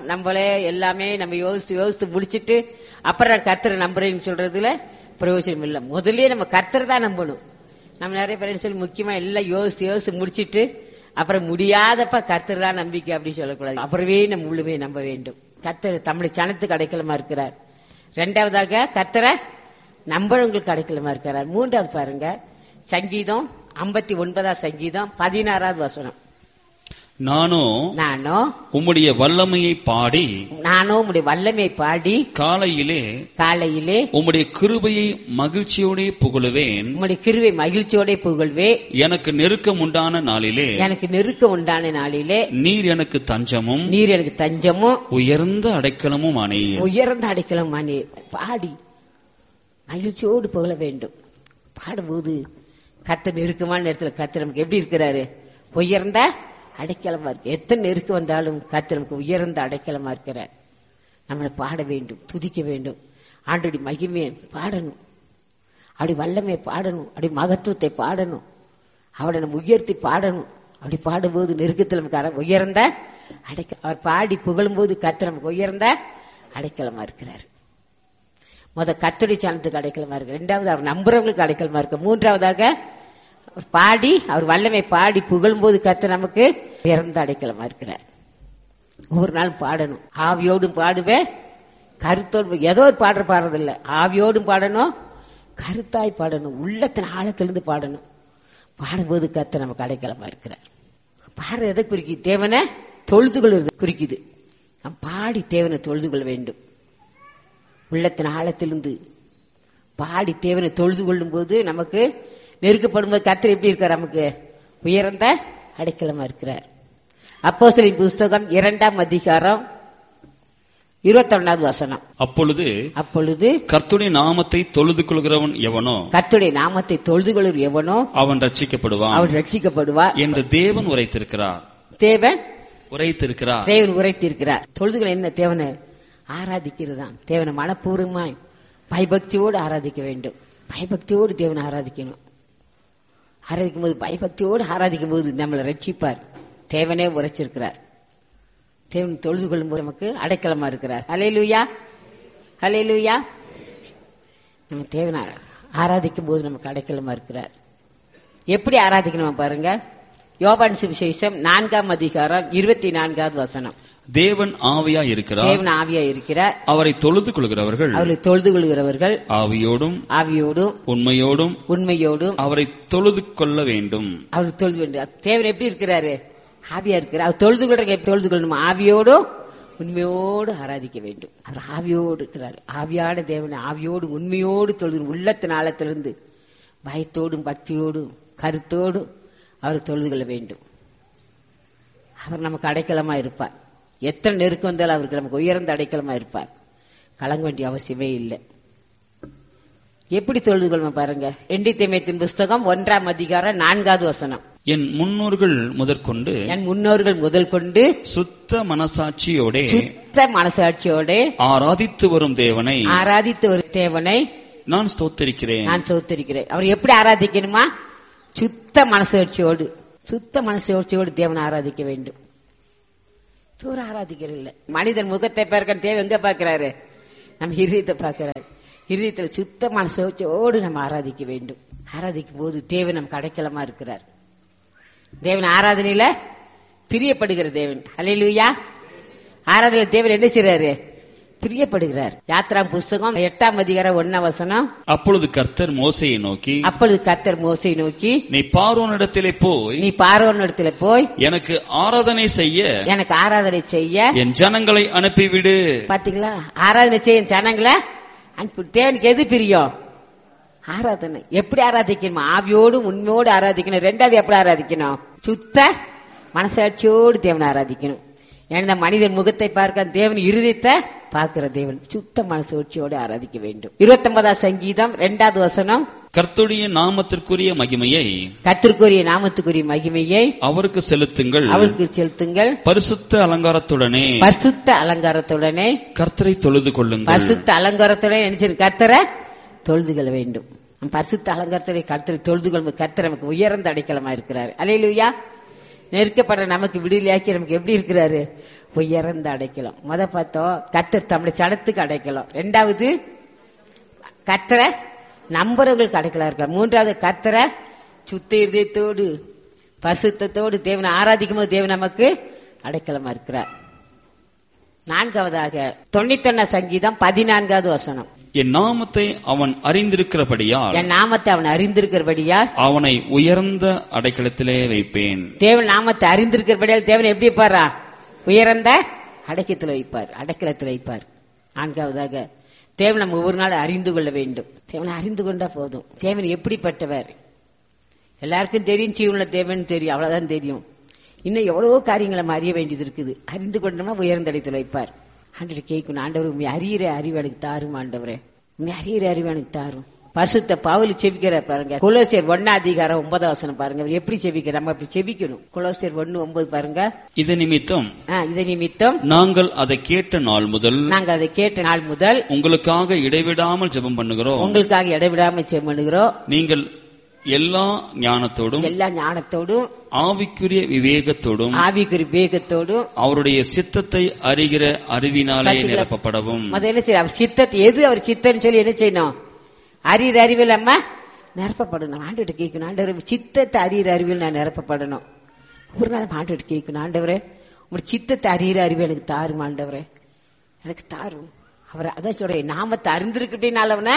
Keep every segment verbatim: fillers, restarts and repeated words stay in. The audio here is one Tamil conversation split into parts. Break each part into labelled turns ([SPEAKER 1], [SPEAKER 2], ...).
[SPEAKER 1] நம்மளே எல்லாமே நம்ம யோசித்து யோசித்து முடிச்சிட்டு அப்புறம் கர்த்தரை நம்புறேன்னு சொல்றதுல பிரயோஜனம் இல்லை. முதல்லயே நம்ம கர்த்தரை தான் நம்பணும். நம்ம நிறைய பேர் சொல்லி முக்கியமா எல்லாம் யோசித்து யோசித்து முடிச்சிட்டு அப்புறம் முடியாதப்ப கர்த்தர் தான் நம்பிக்கை அப்படின்னு சொல்லக்கூடாது. அப்புறமே நம்ம முழுமே நம்ப வேண்டும். கர்த்தர் தமிழ் சனத்துக்கு அடைக்கலமா இருக்கிறார். ரெண்டாவதாக கர்த்தரை நம்புறவங்களுக்கு அடைக்கலமா இருக்கிறார். மூன்றாவது பாருங்க, சங்கீதம் ஐம்பத்தி ஒன்பதாம் சங்கீதம் பதினாறாவது வசனம்.
[SPEAKER 2] நானோ
[SPEAKER 1] நானோ
[SPEAKER 2] உம்முடைய வல்லமையை பாடி
[SPEAKER 1] நானோ உம்முடைய வல்லமையை பாடி
[SPEAKER 2] காலையிலே
[SPEAKER 1] காலையிலே
[SPEAKER 2] உம்முடைய கிருபையை மகிழ்ச்சியோட புகழுவேன்.
[SPEAKER 1] உம்முடைய கிருபை மகிழ்ச்சியோட புகழ்வே.
[SPEAKER 2] எனக்கு நெருக்கம் உண்டான நாளிலே
[SPEAKER 1] எனக்கு நெருக்கம் உண்டான நாளிலே
[SPEAKER 2] நீர் எனக்கு தஞ்சமும்
[SPEAKER 1] நீர் எனக்கு தஞ்சமும்
[SPEAKER 2] உயர்ந்த அடைக்கலமும் ஆனே.
[SPEAKER 1] உயர்ந்த அடைக்கலம் ஆனே. பாடி மகிழ்ச்சியோடு புகழ வேண்டும். பாடும்போது கர்த்தர் நெருக்கமான நேரத்தில் கர்த்தர் நமக்கு எப்படி இருக்கிறாரு? உயர்ந்த அடைக்கலமா இருக்கு. எத்தனை நெருக்க வந்தாலும் கர்த்தர் நமக்கு உயர்ந்த அடைக்கலமா இருக்கிறார். நம்மளை பாட வேண்டும், துதிக்க வேண்டும். ஆண்டோடி மகிமையை பாடணும், அப்படி வல்லமையை பாடணும், அப்படி மகத்துவத்தை பாடணும், அவளை நம்ம உயர்த்தி பாடணும். அப்படி பாடும்போது நெருக்கத்தில் நமக்கு உயர்ந்த அடைக்க அவர் பாடி புகழும் போது கர்த்தர் நமக்கு உயர்ந்த அடைக்கலமா இருக்கிறார். முத கர்த்தருடைய சனத்துக்கு அடைக்கலமா இருக்கு. ரெண்டாவது அவர் நம்புறவங்களுக்கு அடைக்கலமா இருக்கு. மூன்றாவதாக பாடி அவர் வல்லமை பாடி புகழும் போது கர்த்தர் நமக்கு உயர்ந்த அடைக்கலமா இருக்கிறார். ஒவ்வொரு நாள் பாடணும். ஆவியோடும் பாடுவேன், கருத்தோடு ஏதோ ஒரு பாடுற பாடுறதில்ல. ஆவியோடும் பாடணும், கருத்தாய் பாடணும், உள்ளத்தின் ஆழத்திலிருந்து பாடணும். பாடும்போது கர்த்தர் நமக்கு அடைக்கலமா இருக்கிறார். பாடுற எதை குறிக்குது? தேவனை தொழுது கொள்வது குறிக்குது. நாம் பாடி தேவனை தொழுது கொள்ள வேண்டும். உள்ளத்தின் ஆழத்திலிருந்து பாடி தேவனை தொழுது கொள்ளும் போது நமக்கு நெருக்கப்படும் போது கர்த்தர் எப்படி இருக்கார்? நமக்கு உயர்ந்த அடைக்கலமா இருக்கிறார். அப்போஸ்தலரின் புஸ்தகம் இரண்டாம் அதிகாரம் இருபத்தி ஒன்னாவது வசனம்.
[SPEAKER 2] அப்பொழுது
[SPEAKER 1] அப்பொழுது
[SPEAKER 2] கர்த்தருடைய நாமத்தை தொழுது கொள்கிறவன் எவனோ
[SPEAKER 1] கர்த்தருடைய நாமத்தை தொழுது கொள்கிற எவனோ
[SPEAKER 2] அவன் ரட்சிக்கப்படுவான்
[SPEAKER 1] அவன் ரட்சிக்கப்படுவார்
[SPEAKER 2] என்று தேவன் உரைத்திருக்கிறார்.
[SPEAKER 1] தேவன்
[SPEAKER 2] உரைத்திருக்கிறார்
[SPEAKER 1] தேவன் உரைத்திருக்கிறார். தொழுதுகள் என்ன? தேவனை ஆராதிக்கிறது தான். தேவனை மனப்பூர்வமாய் பயபக்தியோடு ஆராதிக்க வேண்டும். பயபக்தியோடு தேவனை ஆராதிக்கணும். ஆராதிக்கும் போது பயபக்தியோடு ஆராதிக்கும் போது நம்மளை ரட்சிப்பார். தேவனே உரைச்சிருக்கிறார். தேவன் தொழுது கொள்ளும் போது நமக்கு அடைக்கலமா இருக்கிறார். ஹல்லேலூயா, ஹல்லேலூயா. நம்ம தேவனை ஆராதிக்கும் போது நமக்கு அடைக்கலமா இருக்கிறார். எப்படி ஆராதிக்கணும் பாருங்க. யோவான் சுவிசேஷம் நான்காம் அதிகாரம் இருபத்தி நான்காவது வசனம்.
[SPEAKER 2] தேவன் ஆவியா இருக்கிறார்.
[SPEAKER 1] தேவன் ஆவியா இருக்கிறார்.
[SPEAKER 2] அவரை தொழுது கொள்கிறவர்கள்
[SPEAKER 1] அவரை தொழுது கொள்கிறவர்கள்
[SPEAKER 2] ஆவியோடும்
[SPEAKER 1] ஆவியோடும்
[SPEAKER 2] உண்மையோடும்
[SPEAKER 1] உண்மையோடும்
[SPEAKER 2] அவரை தொழுது கொள்ள வேண்டும்.
[SPEAKER 1] அவர் தொழுது வேண்டும். தேவன் எப்படி இருக்கிறாரு? ஆவியா இருக்கிறார். அவர் தொழுது கொள்ற தொழுது கொள்ளணும். ஆவியோடும் உண்மையோடு ஆராதிக்க வேண்டும். அவர் ஆவியோடு இருக்கிறார். ஆவியான தேவனை ஆவியோடு உண்மையோடு தொழுது உள்ளத்தின் ஆழத்திலிருந்து பயத்தோடும் பக்தியோடும் கருத்தோடும் அவர் தொழுது கொள்ள வேண்டும். அவர் நமக்கு அடைக்கலமா இருப்பார். எத்தனை நெருக்கம் வந்தாலும் அவருக்கு நமக்கு உயர்ந்த அடைக்கலமா இருப்பார். கலங்க வேண்டிய அவசியமே இல்லை. எப்படி தொழுது கொள்ளும் பாருங்க. ரெண்டு தீமோத்தேயுவின் புஸ்தகம் ஒன்றாம் அதிகாரம் நான்காவது வசனம்.
[SPEAKER 2] என் முன்னோர்கள் முதற்கொண்டு
[SPEAKER 1] என் முன்னோர்கள் முதல் கொண்டு
[SPEAKER 2] சுத்த மனசாட்சியோட
[SPEAKER 1] சுத்த மனசாட்சியோட
[SPEAKER 2] ஆராதித்து வரும் தேவனை
[SPEAKER 1] ஆராதித்து வரும் தேவனை
[SPEAKER 2] நான் ஸ்தோத்திரிக்கிறேன்
[SPEAKER 1] நான் ஸ்தோத்திரிக்கிறேன். அவர் எப்படி ஆராதிக்கணுமா? சுத்த மனசாட்சியோடு சுத்த மனசாட்சியோடு தேவனை ஆராதிக்க வேண்டும். தூர ஆராதிக்கிறது இல்ல. மனிதன் முகத்தை பார்க்க தேவை எங்க பாக்கிறாரு? நம்ம இருதயத்தை பாக்கிறாரு. இருதயத்துல சுத்த மனசோடு நம்ம ஆராதிக்க வேண்டும். ஆராதிக்கும் போது தேவன் நமக்கு அடைக்கலமா இருக்கிறார். தேவன் ஆராதனையில பிரியப்படுகிற தேவன். ஹல்லேலூயா. ஆராதனை தேவன் என்ன செய்றாரு? பிரியப்படுகிறார். யாத்ரா புஸ்தகம் எட்டாம் அதிகாரம் ஒன்னாம் வசனம்.
[SPEAKER 2] அப்பொழுது கர்த்தர் மோசேயை நோக்கி
[SPEAKER 1] அப்பொழுது கர்த்தர் மோசேயை நோக்கி
[SPEAKER 2] நீ பார்வோனிடத்திலே போய்
[SPEAKER 1] நீ பார்வோனிடத்திலே போய்
[SPEAKER 2] எனக்கு ஆராதனை செய்ய
[SPEAKER 1] எனக்கு ஆராதனை செய்ய
[SPEAKER 2] என் ஜனங்களை அனுப்பிவிடு.
[SPEAKER 1] பாத்தீங்களா? ஆராதனை செய்ய ஜனங்களை அனுப்பி. தேவனுக்கு எது பிரியம்? ஆராதனை. எப்படி ஆராதிக்கணும்? ஆவியோடு உண்மையோடு ஆராதிக்கணும். ரெண்டாவது எப்படி ஆராதிக்கணும்? சுத்த மனசாட்சியோடு தேவனை ஆராதிக்கணும். ஏன்னா மனிதன் முகத்தை பார்க்க தேவன் இருதயத்தை பார்க்கிற தேவன். சுத்த மனசாட்சியோடு ஆராதிக்க வேண்டும். இருபத்தி ஒன்பதாம் சங்கீதம் இரண்டாவது வசனம்.
[SPEAKER 2] கர்த்தருடைய நாமத்திற்குரிய மகிமையை
[SPEAKER 1] கர்த்தருக்குரிய நாமத்துக்குரிய மகிமையை
[SPEAKER 2] அவருக்கு செலுத்துங்கள்
[SPEAKER 1] அவருக்கு செலுத்துங்கள்.
[SPEAKER 2] பரிசுத்த அலங்காரத்துடனே
[SPEAKER 1] பரிசுத்த அலங்காரத்துடனே
[SPEAKER 2] கர்த்தரை தொழுது கொள்ளுங்கள்.
[SPEAKER 1] பரிசுத்த அலங்காரத்துடனே நினைச்சு கர்த்தரை தொழுது கொள்ள வேண்டும். பரிசுத்த அலங்காரத்துடைய கர்த்தரை தொழுது கொள்ளும். கர்த்தர் நமக்கு உயர்ந்த அடைக்கலமா இருக்கிறார். அல்லேலூயா. நெருக்கப்படுற நமக்கு விடுதலையாக்கி நமக்கு எப்படி இருக்கிறாரு? உயர்ந்த அடைக்கலாம். முத பார்த்தோம் கர்த்தர் தம்முடைய சடத்துக்கு அடைக்கலாம். ரெண்டாவது கர்த்தரை நம்புறவர்களுக்கு அடைக்கலா இருக்கலாம். மூன்றாவது கர்த்தரை சுத்த இருதயத்தோடு பரிசுத்தத்தோடு தேவனை ஆராதிக்கும் போது தேவன் நமக்கு அடைக்கலமா இருக்கிறார். நான்காவதாக தொண்ணூத்தி ஒன்னா சங்கீதம் பதினான்காவது வசனம்.
[SPEAKER 2] என் நாமத்தை அவன் அறிந்திருக்கிறபடியால்
[SPEAKER 1] என் நாமத்தை அவன் அறிந்திருக்கிறபடியால்
[SPEAKER 2] அவனை உயர்ந்த அடைக்கலத்திலே வைப்பேன்.
[SPEAKER 1] தேவன் நாமத்தை அறிந்திருக்கிறபடியால் தேவன் எப்படி பாரா உயர்ந்த அடைக்கத்தில் வைப்பார், அடைக்கலத்தில் வைப்பார். நான்காவதாக தேவன் நம்ம ஒவ்வொரு நாள் அறிந்து கொள்ள வேண்டும். தேவனை அறிந்து கொண்டா போதும். தேவன் எப்படிப்பட்டவர் எல்லாருக்கும் தெரியும். ஜீவனுள்ள தேவன் தெரியும், அவ்வளவுதான் தெரியும். இன்னும் எவ்வளவோ காரியங்களை நம்ம அறிய வேண்டியது இருக்குது. அறிந்து கொண்டோம்னா உயர்ந்த இடத்தில் வைப்பார். ஆண்டவர் கேட்கணும், ஆண்டவர் உண்மை அறிகிற அறிவு எனக்கு தாரும், ஆண்டவரே உண்மை அறிகிற அறிவு எனக்கு தாரும். பரிசுத்த பவுல் செபிக்கிற பாருங்க, கொலோசியர் ஒன்னா அதிகாரம் ஒன்பதாம் வசனம் பாருங்க. அவர் எப்படி செபிக்கிற, நம்ம அப்படி செபிக்கணும். கொலோசியர் ஒன்னு ஒன்பது பாருங்க. இது
[SPEAKER 2] நிமித்தம்
[SPEAKER 1] இது நிமித்தம்
[SPEAKER 2] நாங்கள் அதை கேட்ட நாள் முதல்
[SPEAKER 1] நாங்கள் அதை கேட்ட நாள் முதல்
[SPEAKER 2] உங்களுக்காக இடைவிடாமல் ஜெபம் பண்ணுகிறோம்.
[SPEAKER 1] உங்களுக்காக இடைவிடாமல் ஜெபம் பண்ணுகிறோம்.
[SPEAKER 2] நீங்கள் எல்லா ஞானத்தோடும்
[SPEAKER 1] எல்லா ஞானத்தோடும்
[SPEAKER 2] ஆவிக்குரிய விவேகத்தோடும்
[SPEAKER 1] ஆவிக்குரிய விவேகத்தோடும்
[SPEAKER 2] அவருடைய சித்தத்தை அறிகிற அறிவினாலே நிரப்பப்படவும்.
[SPEAKER 1] முதல்ல சரி, அவர் சித்தத்தை எது அவர் சித்தன்னு சொல்லி என்ன செய்யணும், அறிகிற அறிவில் நம்ம நிரப்பப்படணும். ஆண்டவர்கிட்ட கேட்கணும், ஆண்டவர் சித்தத்தை அறிகிற அறிவில் நான் நிரப்பப்படணும். ஒரு நாள் ஆண்டவர்கிட்ட கேட்கணும், ஆண்டவரே உங்க சித்தத்தை அறிகிற அறிவு எனக்கு தாரும், ஆண்டவரே எனக்கு தாரும். அவர் அதான் சொல்றேன், நாமத்தை அறிந்திருக்கினால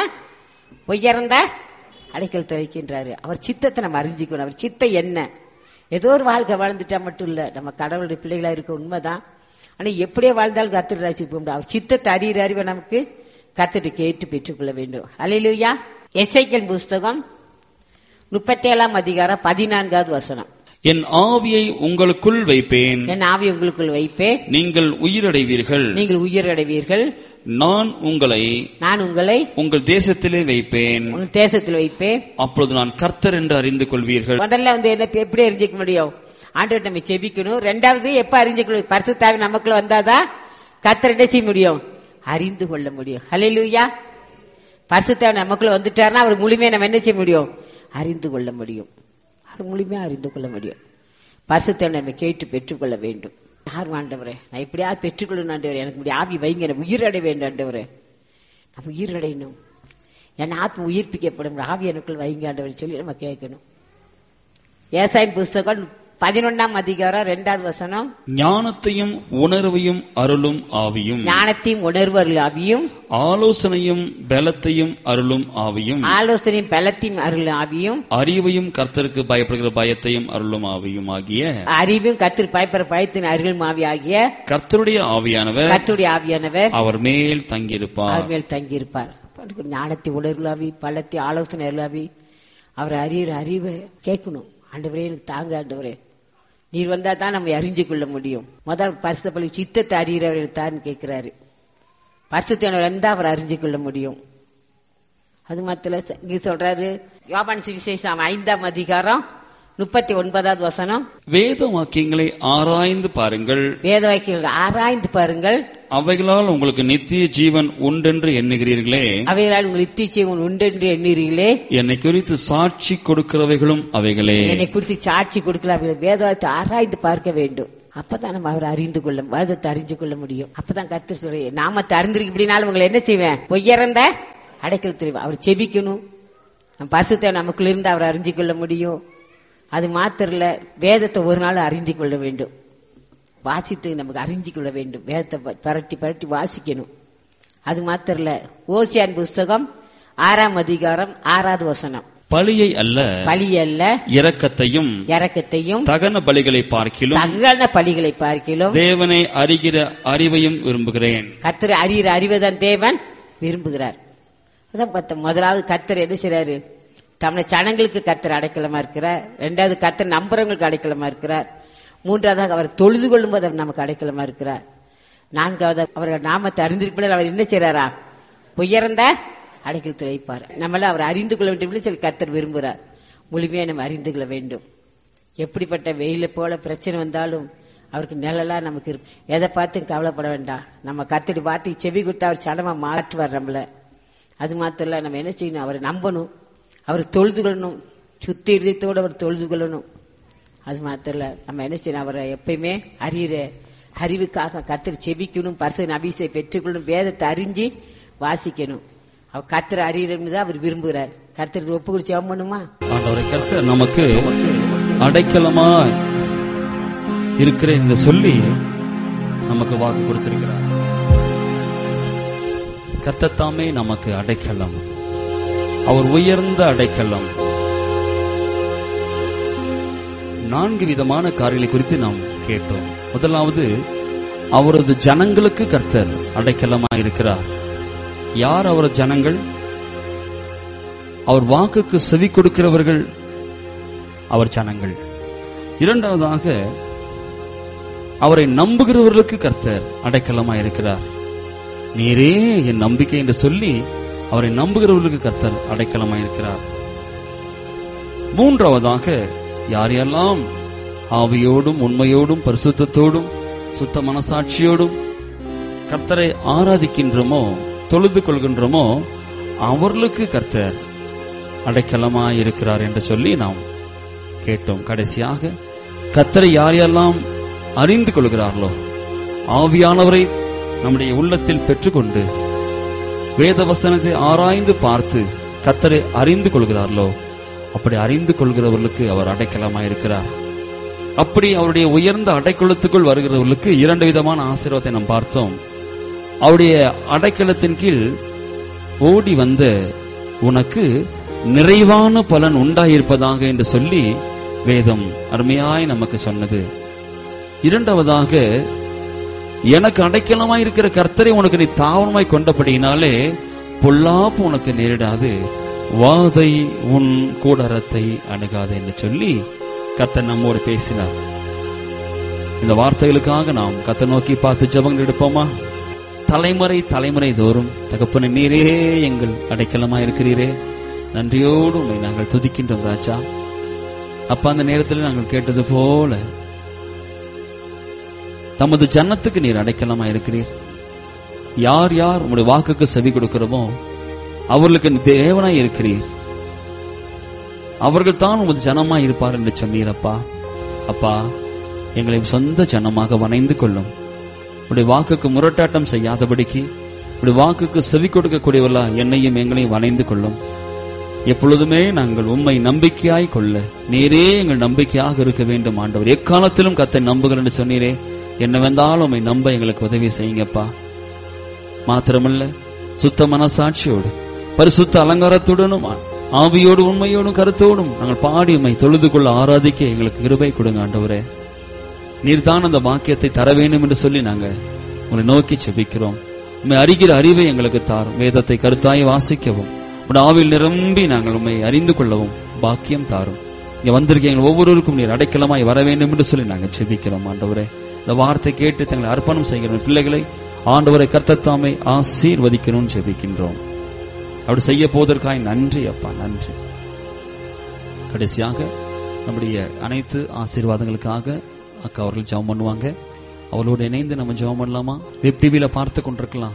[SPEAKER 1] உயர்ந்த அடைக்கலத்தை வைக்கின்றாரு. அவர் சித்தத்தை நம்ம அறிஞ்சிக்கணும். அவர் சித்தம் என்ன, ஏதோ ஒரு வாழ்க்கை வாழ்ந்துட்டா மட்டும் இல்ல, நம்ம கடவுளுடைய பிள்ளைகளா இருக்க உண்மைதான். ஆனா எப்படியே வாழ்ந்தாலும் கர்த்தர் ராஜ்யத்துக்கு போக முடியும். அவர் சித்தத்தை அறிகிற அறிவை நமக்கு கர்த்தரை கேட்டு பெற்றுக்கொள்ள வேண்டும். அல்லேலூயா. எசேக்கியேல் புஸ்தகம் முப்பத்தி ஏழாம் அதிகாரம் பதினான்காவது வசனம்.
[SPEAKER 2] என் ஆவியை உங்களுக்குள் வைப்பேன்,
[SPEAKER 1] என் ஆவியை உங்களுக்குள் வைப்பேன்,
[SPEAKER 2] நீங்கள் உயிரடைவீர்கள்,
[SPEAKER 1] நீங்கள் உயிரடைவீர்கள்.
[SPEAKER 2] நான் உங்களை
[SPEAKER 1] நான் உங்களை
[SPEAKER 2] உங்கள் தேசத்திலே வைப்பேன்,
[SPEAKER 1] உங்கள் தேசத்தில் வைப்பேன்.
[SPEAKER 2] அப்பொழுது நான் கர்த்தர் என்று அறிந்து கொள்வீர்கள்.
[SPEAKER 1] முதல்ல வந்து என்ன எப்படி அறிஞ்சிக்க முடியும், ஆண்டவரை நம்ம செபிக்கணும். ரெண்டாவது எப்ப அறிஞ்சிக்கணும், பரிசுத்தாவி நமக்குள்ள வந்தாதான் கர்த்தர் என்ன செய்ய முடியும், அறிந்து கொள்ள முடியும். ஹல்லேலூயா. பரிசுத்தாவி நமக்குள்ள வந்துட்டாருன்னா அவர் முழுமையா நம்ம என்ன செய்ய முடியும், அறிந்து கொள்ள முடியும். அவர் முழுமையா அறிந்து கொள்ள முடியும். பரிசுத்தாவி நம்ம கேட்டு பெற்றுக்கொள்ள வேண்டும். யார் ஆண்டவரே நான் இப்படியாவது பெற்றுக்கொள்ளணும், ஆண்டவரே எனக்கு இப்படி ஆவி வைங்க, எனக்கு உயிரடை வேண்டும் ஆண்டவரே, நம்ம உயிரடையணும், என் ஆத்ம உயிர்ப்பிக்கப்படும், ஆவி எனக்குள் வைங்க ஆண்டவரை சொல்லி நம்ம கேட்கணும். ஏசாயா புஸ்தகம் பதினொன்னாம் அதிகாரம் இரண்டாவது வசனம். ஞானத்தையும்
[SPEAKER 2] உணர்வையும் அருளும் ஆவியும்,
[SPEAKER 1] ஞானத்தையும் உணர்வு ஆவியும்,
[SPEAKER 2] ஆலோசனையும் பலத்தையும் அருளும் ஆவியும்,
[SPEAKER 1] ஆலோசனையும் பலத்தையும் அருளும் ஆவியும்,
[SPEAKER 2] அறிவையும் கர்த்தருக்கு பயப்படுகிற பயத்தையும் அருளும் ஆவியும் ஆகிய,
[SPEAKER 1] அறிவும் கர்த்தர் பயப்படுற பயத்தின் அருளும் ஆவி ஆகிய கர்த்தருடைய
[SPEAKER 2] ஆவியானவர்
[SPEAKER 1] கர்த்தருடைய ஆவியானவர்
[SPEAKER 2] அவர் மேல் தங்கியிருப்பார்,
[SPEAKER 1] அவர் மேல் தங்கியிருப்பார். ஞானத்தை உணர்வுலாவி பலத்தை ஆலோசனை அருளாவி அவர் அறிகிற அறிவை கேட்கணும். ஆண்டவரே எனக்கு தாங்க ஆண்டவரே, நீர் வந்தா தான் நம்ம அறிஞ்சு கொள்ள முடியும். முதல் பரிசுத்த பள்ளி சித்தத்தை அறிகிறவர் தான் கேட்கிறாரு. பரிசுத்தவர் வந்தா அவர் அறிஞ்சு கொள்ள முடியும். அது மாத்திர சொல்றாரு யோவான் சுவிசேஷம் ஐந்தாம் அதிகாரம் முப்பத்தி ஒன்பதாவது வசனம்.
[SPEAKER 2] வேத வாக்கியங்களை ஆராய்ந்து பாருங்கள்,
[SPEAKER 1] வேத வாக்கியங்களை ஆராய்ந்து பாருங்கள்,
[SPEAKER 2] அவைகளால் உங்களுக்கு நித்திய ஜீவன் உண்டென்று எண்ணுகிறீர்களே,
[SPEAKER 1] அவைகளால் உங்களுக்கு நித்திய ஜீவன் உண்டென்று எண்ணுகிறீர்களே,
[SPEAKER 2] என்னை குறித்து சாட்சி கொடுக்கிறவைகளும் அவைகளே,
[SPEAKER 1] என்னை குறித்து சாட்சி கொடுக்கலாம். வேதத்தை ஆராய்ந்து பார்க்க வேண்டும். அப்பதான் நம்ம அவரை அறிந்து கொள்ள, வேதத்தை அறிந்து கொள்ள முடியும். அப்பதான் கர்த்தர் சொல்ற நாமத்தை அறிந்திருக்கு இப்படினாலும் உங்களை என்ன செய்வேன், உயர்ந்த அடைக்கல் தெரியும். அவர் செபிக்கணும், பரிசுத்த நமக்குள்ள இருந்து அவரை அறிஞ்சு கொள்ள முடியும். அது மாத்திரம் இல்ல, வேதத்தை ஒரு நாள் அறிந்து கொள்ள வேண்டும், வாசித்து நமக்கு அறிஞ்சு கொள்ள வேண்டும். வேதத்தை பரட்டி பரட்டி வாசிக்கணும். அது மாத்திரம் இல்ல, ஓசியான் புஸ்தகம் ஆறாம் அதிகாரம் ஆறாவது வசனம்.
[SPEAKER 2] பலியை அல்ல
[SPEAKER 1] பலி அல்ல
[SPEAKER 2] இரக்கத்தையும்
[SPEAKER 1] இரக்கத்தையும்
[SPEAKER 2] தகன பலிகளை பார்க்கிலும்
[SPEAKER 1] தகன பலிகளை பார்க்கிலும்
[SPEAKER 2] தேவனை அறிகிற அறிவையும் விரும்புகிறேன்.
[SPEAKER 1] கர்த்தரை அறிகிற அறிவைதான் தேவன் விரும்புகிறார். அதான் பார்த்தோம். முதலாவது கர்த்தர் என்ன செய்றாரு, தம்முடைய ஜனங்களுக்கு கர்த்தர் அடைக்கலமா இருக்கிறார். இரண்டாவது கர்த்தர் நம்புறவங்களுக்கு அடைக்கலமா இருக்கிறார். மூன்றாவதாக அவர் தொழுது கொள்ளும் போது அவர் நமக்கு அடைக்கலமா இருக்கிறார். நான்காவது அவர்கள் நாமத்தை அறிந்திருப்பதில் அவர் என்ன செய்யறாரா, உயர்ந்த அடைக்கலத்தில் வைப்பார். நம்மள அவர் அறிந்து கொள்ள வேண்டும் சொல்லி கர்த்தர் விரும்புகிறார். முழுமையா நம்ம அறிந்து கொள்ள வேண்டும். எப்படிப்பட்ட வெயில போல பிரச்சனை வந்தாலும் அவருக்கு நிழலா நமக்கு இருக்கு. எதை பார்த்து கவலைப்பட வேண்டாம். நம்ம கர்த்தருடைய வார்த்தை செவி கொடுத்து அவர் சடமா மாற்றுவார் நம்மள. அது மாத்திரம் இல்ல, நம்ம என்ன செய்யணும், அவரை நம்பணும், அவர் தொழுது கொள்ளணும், சுத்தி இருதயத்தோடு அவர் தொழுது கொள்ளணும். அது மாத்திரம் இல்ல, நம்ம என்ன செய்யணும், அவரை எப்பயுமே அறிகிற அறிவுக்காக கர்த்தர் செபிக்கணும், பரிசுத்த அபிஷேகம் பெற்றுக்கொள்ளணும், வேதத்தை அறிஞ்சு வாசிக்கணும். அவர் கர்த்தர் அறியணும்னு தான் அவர் விரும்புகிறார். கர்த்தர் ஒப்பு கொடுத்து ஜெபம் பண்ணுமா?
[SPEAKER 2] ஆண்டவரே, கர்த்தர் நமக்கு அடைக்கலமா இருக்கிறேன் என்று சொல்லி நமக்கு வாக்கு கொடுத்திருக்கிறார். கர்த்தர் தாமே நமக்கு அடைக்கலம், அவர் உயர்ந்த அடைக்கலம். நான்கு விதமான காரியங்களை குறித்து நாம் கேட்டோம். முதலாவது, அவரது ஜனங்களுக்கு கர்த்தர் அடைக்கலமாக இருக்கிறார். யார் அவரது ஜனங்கள்? அவர் வாக்குக்கு செவி கொடுக்கிறவர்கள் அவர் ஜனங்கள். இரண்டாவதாக, அவரை நம்புகிறவர்களுக்கு கர்த்தர் அடைக்கலமாக இருக்கிறார். நீரே என் நம்பிக்கை என்று சொல்லி அவரை நம்புகிறவர்களுக்கு கர்த்தர் அடைக்கலமாக இருக்கிறார். மூன்றாவதாக, யாரையெல்லாம் ஆவியோடும் உண்மையோடும் பரிசுத்தத்தோடும் சுத்த மனசாட்சியோடும் கர்த்தரை ஆராதிக்கின்றோமோ, தொழுது கொள்கின்றோமோ, அவர்களுக்கு கர்த்தர் அடைக்கலமாய் இருக்கிறார் என்று சொல்லி நாம் கேட்டோம். கடைசியாக, கர்த்தரை யாரெல்லாம் அறிந்து கொள்கிறார்களோ, ஆவியானவரை நம்முடைய உள்ளத்தில் பெற்றுக்கொண்டு வேத வசனத்தை ஆராய்ந்து பார்த்து கர்த்தரை அறிந்து கொள்கிறார்களோ, அப்படி அறிந்து கொள்கிறவர்களுக்கு அவர் அடைக்கலமாயிருக்கிறார். அப்படி அவருடைய உயர்ந்த அடைக்கலத்துக்குள் வருகிறவர்களுக்கு இரண்டு விதமான ஆசீர்வாதத்தை நாம் பார்த்தோம். அவருடைய அடைக்கலத்தின் கீழ் ஓடி வந்த உனக்கு நிறைவான பலன் உண்டாயிருப்பதாக என்று சொல்லி வேதம் அருமையாய் நமக்கு சொன்னது. இரண்டாவதாக, எனக்கு அடைக்கலமாயிருக்கிற கர்த்தரை உனக்கு நீ தாவனமாய் கொண்டபடியினாலே பொல்லாப்பு உனக்கு நேரிடாது, வாதை உன் கூடாரத்தை அணுகாது என்று சொல்லி கர்த்தர் நம்மோடு பேசினார். இந்த வார்த்தைகளுக்காக நாம் கர்த்தர் நோக்கி பார்த்து ஜெபங்கள் எடுப்போமா? தலைமுறை தலைமுறை தோறும் தகப்பனே, நீரே எங்கள் அடைக்கலமா இருக்கிறீரே, நன்றியோடு உம்மை நாங்கள் துதிக்கின்றோம் ராஜா. அப்ப அந்த நேரத்தில் நாங்கள் கேட்டது போல தமது ஜன்னத்துக்கு நீர் அடைக்கலமா இருக்கிறீர். யார் யார் உங்களுடைய வாக்குக்கு செவி கொடுக்கிறோமோ அவர்களுக்கு தேவனாய் இருக்கிறீர். அவர்கள் தான் உமது ஜனமாய் இருப்பார் என்று சொன்னீரப்பா. அப்பா, எங்களை சொந்த ஜனமாக வணைந்து கொள்ளும். உடைய வாக்குக்கு முரட்டாட்டம் செய்யாதபடிக்கு உடைய வாக்குக்கு செவி கொடுக்கக்கூடியவர்களா என்னையும் எங்களையும் வணைந்து கொள்ளும். எப்பொழுதுமே நாங்கள் உம்மை நம்பிக்கையாய் கொள்ள நீரே எங்கள் நம்பிக்கையாக இருக்க வேண்டும். ஆண்டவர், எக்காலத்திலும் கர்த்தரை நம்புகிறேன் என்று சொன்னீரே, என்னவென்றாலும் உம்மை நம்ப எங்களுக்கு உதவி செய்யுங்கப்பா. மாத்திரமல்ல, சுத்த மனசாட்சியோடு பரிசுத்த அலங்காரத்துடனும் ஆவியோடு உண்மையோடும் கருத்தோடும் நாங்கள் பாடி உம்மை தொழுது கொள்ள ஆராதிக்க எங்களுக்கு கிருபை கொடுங்க. ஆண்டவரே, நீர்தான் அந்த வாக்கியத்தை தர வேண்டும் என்று சொல்லி நாங்கள் உங்களை நோக்கி செபிக்கிறோம். உம்மை அறிகிற அறிவை எங்களுக்கு தாரும். வேதத்தை கருத்தாய் வாசிக்கவும் உடைய ஆவியில் நிரம்பி நாங்கள் உம்மை அறிந்து கொள்ளவும் பாக்கியம் தாரும். இங்க வந்திருக்க எங்கள் ஒவ்வொருவருக்கும் நீர் அடைக்கலமாய் வர வேண்டும் என்று சொல்லி நாங்கள் செபிக்கிறோம். ஆண்டவரே, இந்த வார்த்தை கேட்டு தங்களை அர்ப்பணம் செய்கிற பிள்ளைகளை ஆண்டவரை கர்த்தர் தாமே ஆசீர்வதிக்கணும்னு செபிக்கின்றோம். அப்படி செய்ய போவதற்காக நன்றி அப்பா, நன்றி. கடைசியாக நம்முடைய அனைத்து ஆசீர்வாதங்களுக்காக அக்கா அவர்கள் ஜெபம் பண்ணுவாங்க. அவளோடு இணைந்து நம்ம ஜெபம் பண்ணலாமா? வெப் டிவியில பார்த்து கொண்டிருக்கலாம்,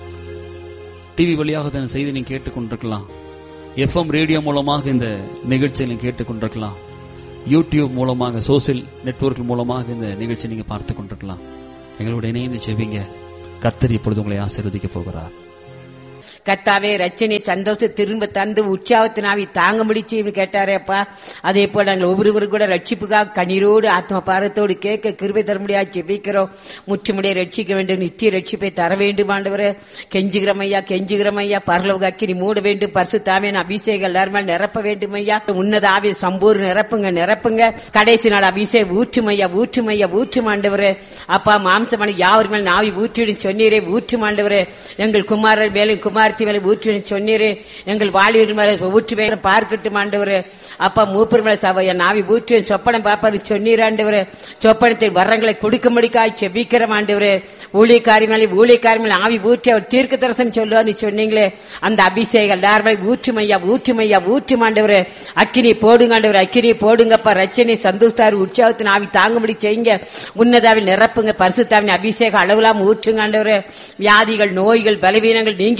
[SPEAKER 2] டிவி வழியாக செய்தி நீங்க கேட்டுக்கொண்டிருக்கலாம், எஃப்எம் ரேடியோ மூலமாக இந்த நிகழ்ச்சியை கேட்டுக்கொண்டிருக்கலாம், யூடியூப் மூலமாக சோசியல் நெட்வொர்க் மூலமாக இந்த நிகழ்ச்சியை நீங்க பார்த்து கொண்டிருக்கலாம். எங்களோட இணைந்து செவிங்க. கர்த்தர் இப்பொழுது உங்களை ஆசீர்வதிக்க போகிறார்.
[SPEAKER 1] கர்த்தாவே, ரட்சனை சந்தோஷம் திரும்ப தந்து உற்சாகத்தினாவி தாங்க முடிச்சு கேட்டாரே அப்பா. அதே போல நாங்கள் ஒவ்வொருவரும் கூட ரட்சிப்புக்காக கண்ணீரோடு ஆத்ம பாரத்தோடு கேட்க கிருபை தர முடியாது ஜெபிக்கிறோம். முற்றுமுடிய ரட்சிக்க வேண்டும், நித்திய ரட்சிப்பை தர வேண்டும் ஆண்டவரே. கெஞ்சுகிறோம் ஐயா, கெஞ்சுகிறோம் ஐயா. பரலோக அக்கினி மூட வேண்டும், பரிசுத்தாவின் அபிஷேகம் எல்லாருமே நிரப்ப வேண்டும் ஐயா. உன்னத ஆவிய சம்பூர்ண நிரப்புங்க, நிரப்புங்க. கடைசி நாள் அபிஷேகம் ஊற்றும் ஐயா, ஊற்றும் ஐயா, ஊற்றும் ஆண்டவரே. அப்பா, மாம்சமான யாவர் மேல் நாவி ஊற்றிடும் சொன்னீரே, ஊற்றும் ஆண்டவரே. எங்கள் குமாரர் மேலும் குமார் ஊற்றி சொன்னீரே, எங்கள் வாலிபர் மேல ஊற்றி பார்க்கட்டும் ஆண்டவரே. அப்பா, மூப்பர் மேல சபைய நாவி ஊற்றி சொப்பனம் பாப்பாரு சொன்னீர் ஆண்டவரே. சொப்பனத்தை வரங்களை கொடுக்க முடிக்காய் செபிக்கிறோம் ஆண்டவரே. ஊழியக்காரி மேலே ஊழியக்காரி மேல ஆவி ஊற்றி அவர் தீர்க்க தரிசனம் சொல்லுவார் சொன்னீங்களே, அந்த அபிஷேகம் எல்லாருமே ஊற்றுமையா ஊற்றுமையா ஊற்றும் ஆண்டவரே. அக்கினி போடுங்க ஆண்டவரே, அக்கினி போடுங்கப்பா. ரச்சனை சந்தோஷத்தாரு உற்சாகத்தின் ஆவி தாங்கும்படி செய்யுங்க. உன்னதாவில் நிரப்புங்க, பரிசுத்தாவின் அபிஷேகம் அளவில்லாம ஊற்றுங்க ஆண்டவரே. வியாதிகள், நோய்கள், பலவீனங்கள் நீங்கி போட்டு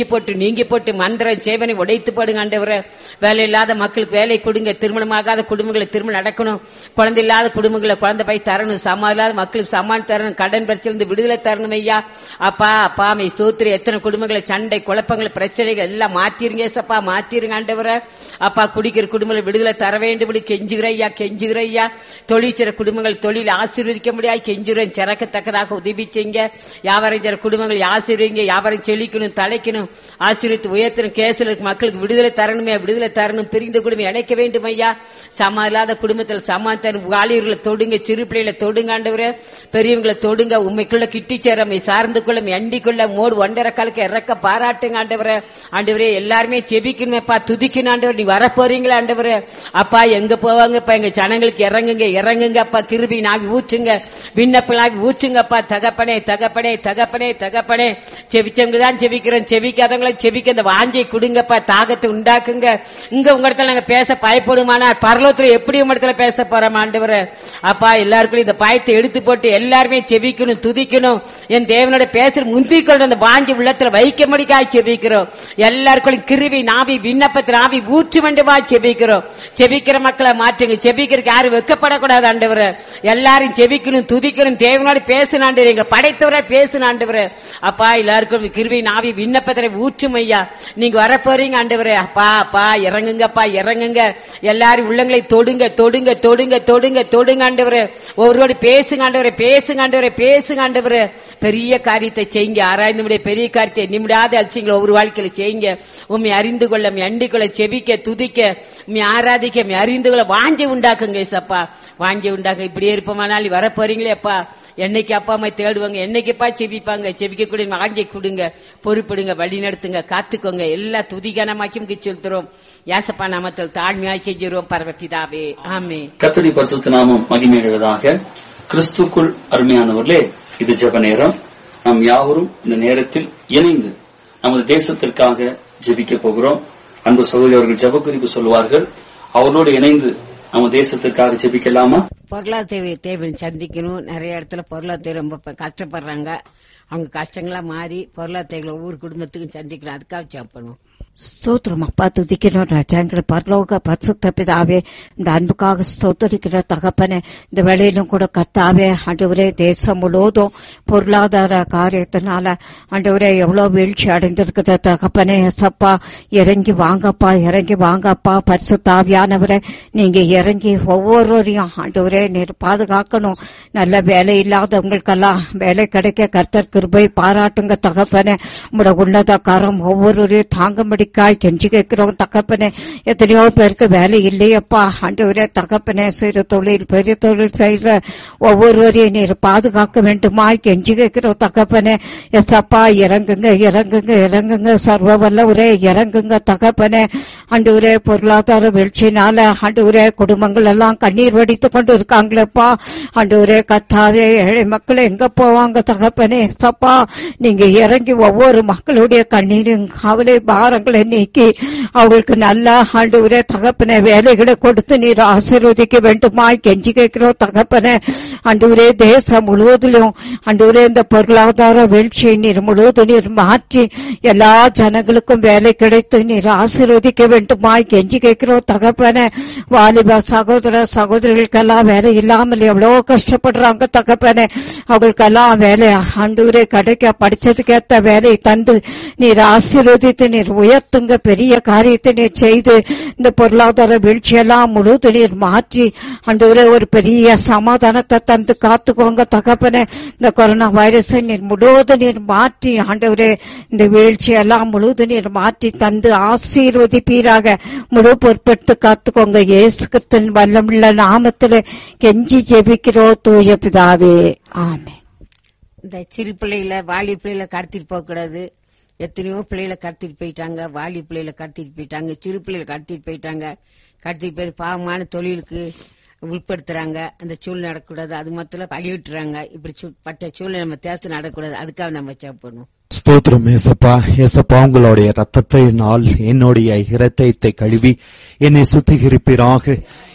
[SPEAKER 1] நீங்கி போட்டு மந்திரம் சேவனை உடைத்து போடுங்க ஆண்டவரே. வேலை இல்லாத மக்களுக்கு வேலை கொடுங்க. திருமணமாகாத குடும்பங்களை திருமணம் நடக்கணும். குழந்தை இல்லாத குடும்பங்களை குழந்தை போய் தரணும். சமா இல்லாத மக்களுக்கு சமான் தரணும். கடன் பிரச்சனை விடுதலை தரணும் ஐயா. அப்பா அப்பா மை ஸ்தோத்திரி. எத்தனை குடும்பங்களை சண்டை குழப்பங்கள் பிரச்சனைகள் எல்லாம் மாத்திருங்க சப்பா, மாத்திருங்க ஆண்டவரே. அப்பா குடிக்கிற குடும்பங்களை விடுதலை தர வேண்டும் கெஞ்சுகிற ஐயா, கெஞ்சுகிற ஐயா. தொழில் செய்ற குடும்பங்கள் தொழில் ஆசீர்வதிக்க முடியாது கெஞ்சுறேன். சிறக்கத்தக்கதாக உதவி செய்யுங்க. வியாபாரம் செய்ற குடும்பங்கள் ஆசீர்வதிங்க. வியாபாரம் செழிக்கணும், தலைக்கணும், ஆசீர்வித்து உயர்த்தணும். கேசில் இருக்க மக்களுக்கு விடுதலை தரணுமே, விடுதலை தரணும். பிரிந்த குடும்பம் இணைக்க வேண்டும் ஐயா. சமா இல்லாத குடும்பத்தில் சமா தரும். வாலிபர்களை தொடுங்க, சிறு பிள்ளைகளை தொடுங்க ஆண்டவரே. பெரியவங்களை தொடுங்க. உண்மைக்குள்ள கிட்டி சேரமை சார்ந்து கொள்ள எண்டிக்குள்ள மோடு ஒன்றரை காலுக்கு இறக்க பாராட்டுங்க ஆண்டவரே. ஆண்டவரே எல்லாருமே செபிக்கணுமேப்பா, துதிக்கணும் ஆண்டவர். நீ வர போறீங்களா ஆண்டவரே? அப்பா எங்க போவாங்கப்பா? எங்க ஜனங்களுக்கு இறங்குங்க, இறங்குங்க அப்பா. கிருபை நாவி ஊற்றுங்க, விண்ணப்பலாவி ஊற்றுங்கப்பா. தகப்பனே தகப்பனே தகப்பனே தகப்பனே. செபிச்சவங்க தான் செபிக்கிறோம், செபிக்காதவங்களை செபிக்க இந்த வாஞ்சை கொடுங்கப்பா. தாகத்தை உண்டாக்குங்க. இங்க உங்க இடத்துல நாங்க பேச பயப்படுமானா பரலோகத்துல எப்படி உங்க இடத்துல பேச போறோம் ஆண்டவரே? அப்பா எல்லாருக்கும் இந்த பயத்தை எடுத்து போட்டு எல்லாருமே செபிக்கணும், துதிக்கணும். என் தேவனோட பேசுற முந்திக்கொண்டு அந்த வாஞ்சி உள்ளத்துல வைக்க முடிக்காய் செபிக்கிறோம். எல்லாருக்கும் கிருவி நாவி விண்ணப்பத்தில் நாவி ஊற்று வேண்டுமா செபிக்கிறோம். செபிக்கிற மக்களை மாற்றுங்க. செபிக்கிறதுக்கு யாரும் வெக்கப்படக்கூடாது ஆண்டவரே. எல்லாரும் செபிக்கணும், துதிக்கணும். தேவனோட பேசணும் ஆண்டவரே. எங்களை படைத்தவரை பேசணும் ஆண்டவரே. அப்பா எல்லாருக்கும் கிருவி நாவி விண்ணப்பத்தை ஊற்றும் ஐயா. நீங்க வர போறீங்க ஆண்டவரே. அப்பா அப்பா இறங்குங்கப்பா, இறங்குங்க. எல்லாரும் உள்ளங்களை தொடுங்க, தொடுங்க, தொடுங்க, தொடுங்க, தொடுங்க ஆண்டவரே. ஒவ்வொருவரோடு பேசுங்க ஆண்டவரே, பேசுங்க ஆண்டவரே, பேசுங்க ஆண்டவரே. பெரிய காரியத்தை செய்யுங்க. ஆராய்ந்து பெரிய காரியத்தை நிமிடாத அதிசயங்களை ஒவ்வொரு வாழ்க்கையில செய்யுங்க. உண்மை அறிந்து கொள்ள, அண்டி கொள்ள, செபிக்க, துதிக்க, உண்மை ஆராதிக்க, அறிந்து கொள்ள வாஞ்சை உண்டாக்குங்க சப்பா, வாஞ்சை உண்டாக்க. இப்படியே இருப்போமானால் வர போறீங்களே அப்பா. என்னைக்கு அப்பா அம்மா தேடுவாங்க, என்னைக்குப்பா செபிப்பாங்க. செபிக்கக்கூடிய வாஞ்சை கொடுங்க, பொறுப்பிடுங்க, வழி நடத்துங்க, காத்துக்கோங்க. எல்லா துதிகனமாக்கி செலுத்துறோம். யாசப்பா நாமத்தில் தாழ்மையாக்கி கெஞ்சுறோம் பரமபிதாவே, ஆமென்.
[SPEAKER 2] கர்த்தருடைய பரிசுத்த நாமம் மகிமையடைவதாக. கிறிஸ்துக்குள் அருமையானவர்களே, இது ஜெப நேரம். நாம் யாவரும் இந்த நேரத்தில் இணைந்து நமது தேசத்திற்காக ஜெபிக்க போகிறோம். அன்பு சகோதரர்கள் ஜெப குறிப்பு சொல்வார்கள். அவர்களோடு இணைந்து நம்ம தேசத்திற்காக ஜெபிக்கலாமா?
[SPEAKER 1] பொருளாதார தேவை சந்திக்கணும். நிறைய இடத்துல பொருளாதார ரொம்ப கஷ்டப்படுறாங்க. அவங்க கஷ்டங்களா மாறி பொருளாதார ஒவ்வொரு குடும்பத்துக்கும் சந்திக்கணும். அதுக்காக ஜெபணும்.
[SPEAKER 3] ஸ்தோத்திரம் அப்பா, துதிக்கிறோம் ராஜாங்கிற பரலோக பரிசுத்த பிதாவே, இந்த அன்புக்காக ஸ்தோத்திரிக்கிற தகப்பனே. இந்த வேளையிலும் கூட கர்த்தாவே ஆண்டவரே, தேசம் முழுவதும் பொருளாதார காரியத்தினால ஆண்டவரே எவ்வளவு வீழ்ச்சி அடைந்திருக்குது தகப்பனே. சப்பா இறங்கி வாங்கப்பா, இறங்கி வாங்கப்பா. பரிசுத்த ஆவியானவரே, நீங்க இறங்கி ஒவ்வொருவரையும் ஆண்டவரே நீர் பாதுகாக்கணும். நல்ல வேலை இல்லாதவங்களுக்கெல்லாம் வேலை கிடைக்க கர்த்தர் கிருபை பாராட்டுங்க தகப்பனே. உங்களோட உன்னத கரம் ஒவ்வொருவரையும் தாங்கும்படி கெஞ்சி கேட்கிறோம் தகப்பனே. எத்தனையோ பேருக்கு வேலை இல்லையப்பா ஆண்டவரே தகப்பனே. சிறு தொழில் பெரிய தொழில் செய்யற ஒவ்வொருவரையும் நீர் பாதுகாக்க வேண்டுமா கெஞ்சி கேட்கிறோம் தகப்பனே. எஸ்அப்பா இறங்குங்க, இறங்குங்க, இறங்குங்க. சர்வ வல்லவரே இறங்குங்க தகப்பனே. ஆண்டவரே பொருளாதார வீழ்ச்சினால ஆண்டவரே குடும்பங்கள் எல்லாம் கண்ணீர் வடித்துக் கொண்டு இருக்காங்களேப்பா ஆண்டவரே. கத்தாவே ஏழை மக்கள் எங்க போவாங்க தகப்பனே. எஸ்அப்பா நீங்க இறங்கி ஒவ்வொரு மக்களுடைய கண்ணீரும் கவலை பாரங்களை நீக்கி அவங்களுக்கு நல்ல ஆண்டவரே தகப்பனே வேலைகளை கொடுத்து நீர் ஆசீர்வதிக்க வேண்டுமா கெஞ்சி கேட்கிறோம் தகப்பனே. ஆண்டவரே தேசம் முழுவதிலும் ஆண்டவரே இந்த பொருளாதார வீழ்ச்சியை நீர் முழுவதும் நீர் மாற்றி எல்லா ஜனங்களுக்கும் வேலை கிடைத்து நீர் ஆசீர்வதிக்க வேண்டுமா கெஞ்சி கேட்கிறோம் தகப்பனே. வாலிப சகோதர சகோதரிகளுக்கெல்லாம் வேலை இல்லாமல் எவ்வளவு கஷ்டப்படுறாங்க தகப்பனே. அவங்களுக்கெல்லாம் வேலை ஆண்டவரே கிடைக்க படிச்சதுக்கேற்ற வேலை தந்து நீர் ஆசீர்வதித்து நீர் உயர்த்துங்க. பெரிய காரியத்தை நீர் செய்து இந்த பொருளாதார வீழ்ச்சியெல்லாம் முழுது நீர் மாற்றி ஆண்டவரே ஒரு பெரிய சமாதானத்தை தந்து காத்துக்கோங்க தகப்பனே. இந்த கொரோனா வைரஸை நீர் முழுவதும் நீர் மாற்றி ஆண்டவரே இந்த வீழ்ச்சியெல்லாம் முழுவதும் நீர் மாற்றி தந்து ஆசீர்வதிப்பீராக. முழு பொறுப்பெடுத்து காத்துக்கோங்க. இயேசு கிறிஸ்துவின் வல்லமுள்ள நாமத்தில் கெஞ்சி ஜெபிக்கிறோ தூய பிதாவே, ஆமென்.
[SPEAKER 1] இந்த சிறு பிள்ளைகளை வாலி பிள்ளைகளை கடத்திட்டு போக கூடாது. எத்தனையோ பிள்ளைகளை கடத்திட்டு போயிட்டாங்க. வாலி பிள்ளைகளை கடத்திட்டு போயிட்டாங்க. சிறு பிள்ளைகளை கடத்திட்டு போயிட்டாங்க. கடத்திட்டு போய் பாவமான தொழிலுக்கு உட்படுத்துறாங்க. அந்த சூழ்நிலை நடக்கூடாது. அது மொத்தம் பழிவிட்டுறாங்க. இப்படி பட்ட சூழ்நிலை நம்ம தேர்த்து நடக்கூடாது. அதுக்காக நம்ம செய்யணும்.
[SPEAKER 4] ஸ்தோத்திரம் ஏசப்பா. ஏசப்பா உங்களுடைய ரத்தத்தை நாள் என்னுடைய இரத்தத்தை கழுவி என்னை சுத்திகரிப்பீராக.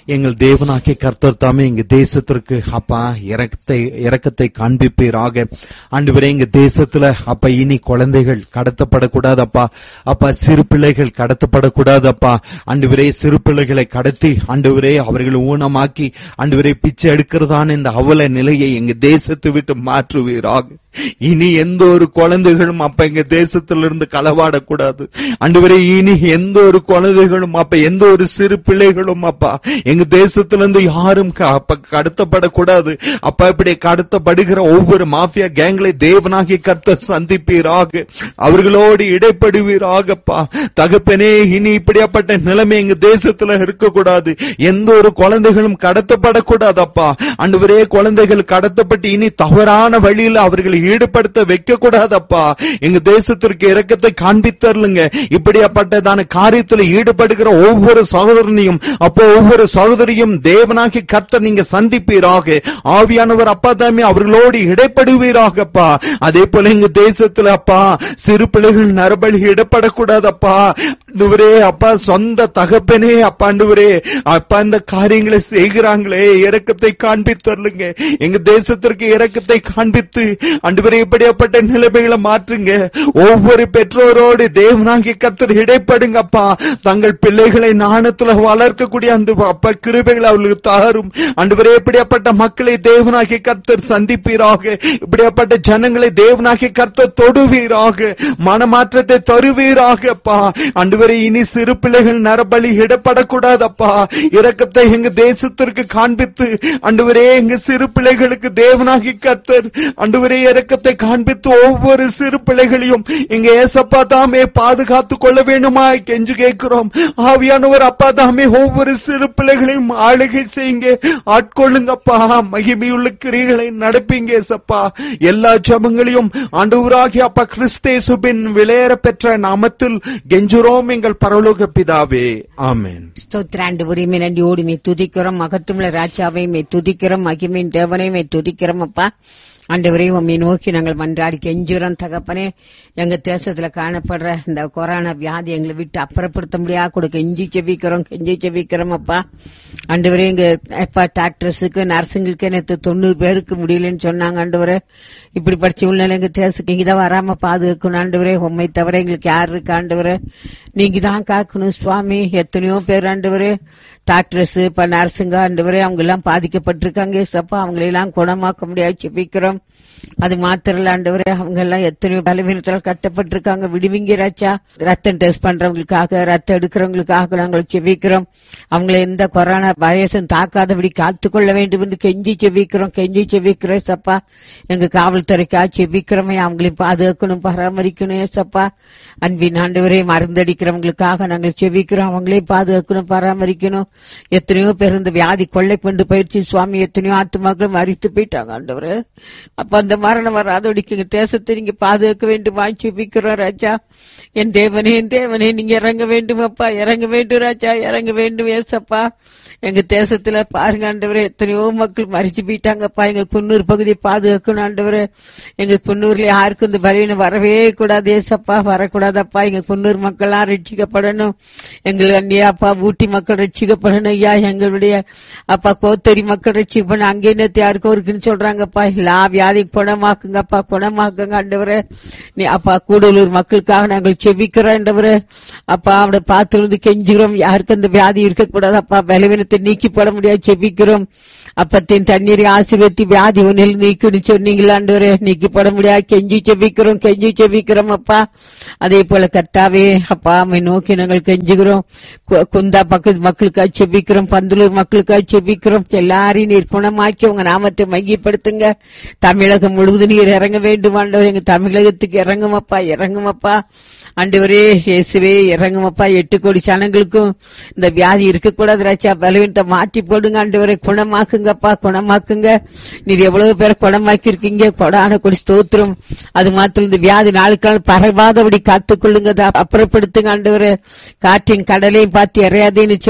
[SPEAKER 4] எங்கள் தேவனாகிய கர்த்தர் தாமே எங்க தேசத்திற்கு அப்பா இரக்கத்தை இரக்கத்தை காண்பிப்பீராக. ஆண்டவரே, எங்க தேசத்துல அப்பா இனி குழந்தைகள் கடத்தப்படக்கூடாது அப்பா. அப்பா சிறு பிள்ளைகள் கடத்தப்படக்கூடாது அப்பா. ஆண்டவரே, சிறு பிள்ளைகளை கடத்தி ஆண்டவரே அவர்களை ஊனமாக்கி ஆண்டவரே பிச்சை எடுக்கிறதான இந்த அவல நிலையை எங்க தேசத்தை விட்டு மாற்றுவீராக. இனி எந்த ஒரு குழந்தைகளும் அப்ப எங்க தேசத்திலிருந்து களவாடக்கூடாது ஆண்டவரே. இனி எந்த ஒரு குழந்தைகளும் அப்ப எந்த ஒரு சிறு பிள்ளைகளும் அப்பா எங்க தேசத்திலிருந்து யாரும் அப்ப கடத்தப்படக்கூடாது அப்பா. இப்படி கடத்தப்படுகிற ஒவ்வொரு மாஃபியா கேங்களை தேவனாகிய கர்த்தர் சந்திப்பீராக, அவர்களோடு இடைப்படுவீராகப்பா. தகப்பனே, இனி இப்படியாப்பட்ட நிலைமை எங்க தேசத்துல இருக்கக்கூடாது. எந்த ஒரு குழந்தைகளும் கடத்தப்படக்கூடாது அப்பா. ஆண்டவரே, குழந்தைகள் கடத்தப்பட்டு இனி தவறான வழியில் அவர்களை ஈடுபடுத்த வைக்க கூடாதப்பா. எங்க தேசத்திற்கு இரக்கத்தை காண்பித்தருளுங்க. இப்படியாப்பட்டதான காரியத்தில் ஈடுபடுகிற ஒவ்வொரு சகோதரனையும் அப்போ ஒவ்வொரு சகோதரியும் தேவனாகி கர்த்தர் நீங்க சந்திப்பீராக. ஆவியானவர் அப்பா தாமே அவர்களோடு இடைப்படுவீராகப்பா. அதே போல எங்க தேசத்துல அப்பா சிறு பிள்ளைகள் நரபலி இடப்படக்கூடாதப்பா. ஆண்டவரே அப்பா, சொந்த தகப்பனே அப்பா ஆண்டவரே அப்பா இந்த காரியங்களை செய்கிறாங்களே, இரக்கத்தை காண்பித்தருளுங்க. எங்க தேசத்திற்கு இரக்கத்தை காண்பித்து ஆண்டவரே இப்படியாப்பட்ட நிலைமைகளை மாற்றுங்க. ஒவ்வொரு பெற்றோரோடு தேவனாகிய கர்த்தர் இடைப்படுங்கப்பா. தங்கள் பிள்ளைகளை ஞானத்துல வளர்க்கக்கூடிய அந்த அப்பா கிருபைகளை அவர்களுக்கு தாரும் ஆண்டவரே. இப்படியாப்பட்ட மக்களை தேவனாகிய கர்த்தர் சந்திப்பீராக. இப்படியாப்பட்ட ஜனங்களை தேவனாகிய கர்த்தர் தொடுவீராக, மனமாற்றத்தை தருவீராகப்பா. ஆண்டவரே, இனி சிறு பிள்ளைகள் நரபலி இடப்படக்கூடாதப்பா. இரக்கத்தை எங்க தேசத்திற்கு காண்பித்து ஆண்டவரே எங்க சிறு பிள்ளைகளுக்கு தேவனாகிய கர்த்தர் ஆண்டவரே இரக்கத்தை காண்பித்து ஒவ்வொரு சிறு பிள்ளைகளையும் எங்க ஏசப்பா தாமே பாதுகாத்துக் கொள்ள வேண்டுமா கெஞ்சு கேட்கிறோம். ஆவியானவர் அப்பா தாமே ஒவ்வொரு சிறு பிள்ளைகளையும் ஆளுகை செய்யுங்க, ஆட்கொள்ளுங்கப்பா. மகிமையுள்ள கிரியைகளை நடப்பீங்க ஏசப்பா. எல்லா ஜெபங்களையும் ஆண்டவராகிய அப்பா கிறிஸ்தேசுவின் விலையேற பெற்ற நாமத்தில் கெஞ்சுறோம் எங்கள் பரலோக பிதாவே, ஆமென்.
[SPEAKER 1] ஸ்தோத்திராண்டவரே, நன்றியோடு மே துதிக்கிறோம். மகத்துவமுள்ள ராஜாவை மே துதிக்கிறோம். மகிமையின் தேவனை மே துதிக்கிறோம் அப்பா. ஆண்டவரே, உம்மை நோக்கி நாங்கள் மன்றாடி கெஞ்சுறோம் தகப்பனே. எங்க தேசத்துல காணப்படுற இந்த கொரோனா வியாதி எங்களை விட்டு அப்புறப்படுத்த முடியாது கொடுக்க கெஞ்சி செவிக்கிறோம் கெஞ்சி செவிக்கிறோம் அப்பா. ஆண்டவரே, எங்க அப்பா டாக்டர்ஸுக்கு நர்ஸுங்களுக்கு நேற்று தொண்ணூறு பேருக்கு முடியலன்னு சொன்னாங்க ஆண்டவரே. இப்படிப்பட்ட சூழ்நிலை எங்க தேசத்துக்கு இங்கதான் வராம பாதுகாக்கணும் ஆண்டவரே. உண்மை தவிர எங்களுக்கு யாரு இருக்கு ஆண்டவரே? நீங்க தான் காக்கணும் சுவாமி. எத்தனையோ பேர் ஆண்டவரே டாக்டர்ஸ் இப்ப நர்ஸுங்க ஆண்டவரே அவங்க எல்லாம் பாதிக்கப்பட்டிருக்காங்க சப்பா. அவங்களெல்லாம் குணமாக்க முடியாது செபிக்கிறோம். அது மாத்திரல ஆண்டவரே, அவங்க எல்லாம் எத்தனையோ பலவீனத்தால் கட்டப்பட்டிருக்காங்க. விடுவிங்க ராச்சா. ரத்தம் டெஸ்ட் பண்றவங்களுக்காக, ரத்தம் எடுக்கிறவங்களுக்காக நாங்கள் செவிக்கிறோம். அவங்களை எந்த கொரோனா வைரஸும் தாக்காதபடி காத்துக்கொள்ள வேண்டும் என்று கெஞ்சி செவிக்கிறோம் கெஞ்சி செவிக்கிறோம் சப்பா. எங்க காவல்துறைக்கா செவிக்கிறோமே, அவங்களையும் பாதுகாக்கணும் பராமரிக்கணும் சப்பா. அன்பின் ஆண்டவரே, மருந்தடிக்கிறவங்களுக்காக நாங்கள் செவிக்கிறோம். அவங்களையும் பாதுகாக்கணும் பராமரிக்கணும். எத்தனையோ பேர் இந்த வியாதி கொள்ளை கொண்டு பயிற்சி சுவாமி. எத்தனையோ ஆத்துமாக்கள் மறித்து போயிட்டாங்க ஆண்டவரே. அப்ப அந்த மரணம் வராதபடிக்கு தேசத்தை நீங்க பாதுகாக்க வேண்டும் செபிக்கிறோம் ராஜா. என் தேவனே என் தேவனே நீங்க இறங்க வேண்டும் அப்பா, இறங்க வேண்டும் ராஜா, இறங்க வேண்டும் ஏசப்பா. எங்க தேசத்துல பாருங்க ஆண்டவரே, எத்தனையோ மக்கள் மறிச்சு போயிட்டாங்கப்பா. எங்க குன்னூர் பகுதியை பாதுகாக்கணும் ஆண்டவரே. எங்க குன்னூர்ல யாருக்கும் இந்த பலவீனம் வரவே கூடாது ஏசப்பா, வரக்கூடாதப்பா. எங்க குன்னூர் மக்கள் எல்லாம் ரட்சிக்கப்படணும். எங்களுக்கு அண்ணியாப்பா ஊட்டி மக்கள் ரட்சிக்கப்படணும் ஐயா. எங்களுடைய அப்பா கோத்தரி மக்கள் ரட்சிக்கப்படணும். அங்கே நேற்று யாருக்கும் இருக்குன்னு சொல்றாங்கப்பா. எல்லா வியாதி குணமாக்குங்கப்பா, குணமாக்குங்க ஆண்டவரே. நீ அப்பா கூடலூர் மக்களுக்காக நாங்கள் செபிக்கிறோம் ஆண்டவரே. அப்பா அவனை பார்த்து கெஞ்சுகிறோம். யாருக்கு அந்த வியாதி இருக்கக்கூடாது அப்பா. பலவீனத்தை நீக்கி போட முடியாது செபிக்கிறோம். அப்பத்தின் தண்ணீரை ஆசீர்வதித்து வியாதி ஒன்னில் நீக்குன்னு சொன்னீங்களா ஆண்டவரே. நீக்கி போட முடியாது கெஞ்சி செபிக்கிறோம் கெஞ்சி செபிக்கிறோம் அப்பா. அதே போல கர்த்தாவே அப்பா அம்மை நோக்கி நாங்கள் கெஞ்சுகிறோம். குந்தா பக்கத்து மக்களுக்காக செபிக்கிறோம். பந்தலூர் மக்களுக்காக செபிக்கிறோம். எல்லாரையும் நீர் குணமாக்கி உங்க நாமத்தை மையப்படுத்துங்க. தமிழகம் முழுவதும் நீர் இறங்க வேண்டும் ஆண்டவர். எங்க தமிழகத்துக்கு இறங்குமப்பா, இறங்குமப்பா ஆண்டவரே. இயேசுவே இறங்குமப்பா. எட்டு கோடி ஜனங்களுக்கும் இந்த வியாதி இருக்கக்கூடாது ராஜா. பலவீனத்தை மாற்றி போடுங்க ஆண்டவரை. குணமாக்குங்கப்பா, குணமாக்குங்க. நீர் எவ்வளவு பேரை குணமாக்கி இருக்கீங்க. கொடான கொடி ஸ்தோத்திரம். அது மாத்திரம் இந்த வியாதி நாளுக்கு நாள் பரவாதபடி காத்துக்கொள்ளுங்க, அப்புறப்படுத்துங்க ஆண்டவரை. காற்றின் கடலையும் பார்த்து இறையாதேன்னு சொன்னீங்கப்பா.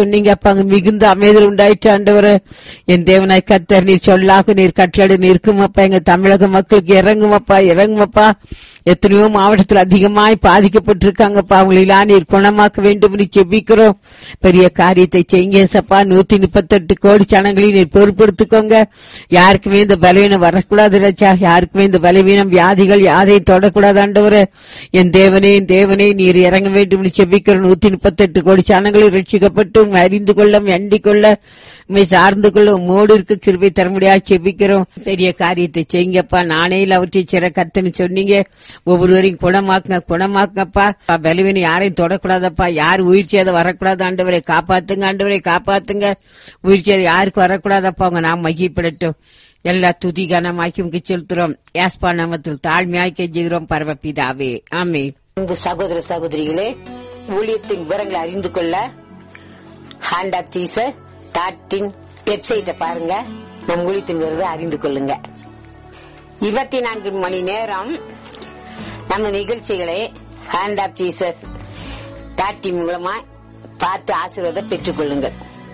[SPEAKER 5] அங்கு மிகுந்த அமைதல் உண்டாயிற்று ஆண்டவரே. என் தேவனாய் கர்த்தர் நீர் சொல்லாக நீர் கட்டளை நிற்குமப்பா. எங்க தமிழக மக்களுக்கு இறங்குமப்பா, இறங்குமப்பா. எத்தனையோ மாவட்டத்தில் அதிகமாய் பாதிக்கப்பட்டிருக்காங்கப்பா. அவங்களெல்லாம் நீர் குணமாக்க வேண்டும் என்று செபிக்கிறோம். பெரிய காரியத்தை செய்யுங்க சப்பா. நூத்தி முப்பத்தி எட்டு கோடி ஜனங்களையும் நீர் பொறுப்படுத்திக்கோங்க. யாருக்குமே இந்த பலவீனம் வரக்கூடாது ராஜா. யாருக்குமே இந்த பலவீனம் வியாதிகள் யாரையும் தொடக்கூடாது ஆண்டவரே. என் தேவனே, என் தேவனே, நீர் இறங்க வேண்டும் என்று செபிக்கிறோம். நூத்தி முப்பத்தி எட்டு கோடி ஜனங்களை ரட்சிக்கப்பட்டு உண்மை அறிந்து கொள்ள, அண்டிக் கொள்ள, உண்மை சார்ந்து கொள்ள உம்மோடு இருக்க கிருபை தர முடியாது செபிக்கிறோம். பெரிய காரியத்தை செய்யுங்கப்பா. நானே அவற்றை சிற கத்துன்னு சொன்னீங்க. ஒவ்வொருவரையும் குணமாக்குங்க, குணமாக்குங்கப்பா. பலவீனம் யாரையும் தொடக்கூடாதப்பா. யார் உயிர் சேதம் வரக்கூடாது ஆண்டவரை. காப்பாத்துங்க ஆண்டவரை, காப்பாத்துங்க. உயிர் சேதம் யாருக்கு வரக்கூடாதப்பா. அவங்க நாம் மகிழ்ப்படட்டும். எல்லா துதி கனமாக்கி செலுத்துறோம். யாஸ்பா நாமத்தில் தாழ்மையாய் கெஞ்சுகிறோம் பரமபிதாவே, ஆமென்.
[SPEAKER 1] இந்த சகோதர சகோதரிகளே, ஊழியத்தின் விவரங்களை அறிந்து கொள்ள hand of Jesus dot in வெப்சைட்டை பாருங்க. நம் ஊழியத்தின் விவரத்தை அறிந்து கொள்ளுங்க. இருபத்தி நான்கு மணி நேரம் நம்ம நிகழ்ச்சிகளை hand of Jesus dot in மூலமா பார்த்து ஆசீர்வாதம் பெற்றுக் கொள்ளுங்கள்.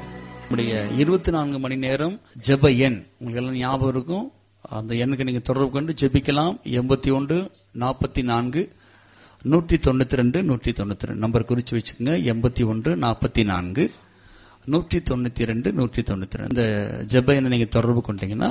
[SPEAKER 2] இருபத்தி நான்கு மணி நேரம் ஜெப எண் உங்களுக்கு எல்லாம் ஞாபகம் இருக்கும். அந்த எண்ணுக்கு நீங்க தொடர்பு கொண்டு ஜெபிக்கலாம். எண்பத்தி ஒன்று நாற்பத்தி நான்கு நூற்றி தொண்ணூத்தி ரெண்டு நூற்றி தொண்ணூத்தி ரெண்டு நம்பர் குறிச்சு வச்சுக்கோங்க. எண்பத்தி ஒன்று நாற்பத்தி நான்கு நூற்றி தொண்ணூத்தி ரெண்டு நூற்றி தொண்ணூத்தி ரெண்டு இந்த ஜெப எண்ணை நீங்க தொடர்பு கொண்டீங்கன்னா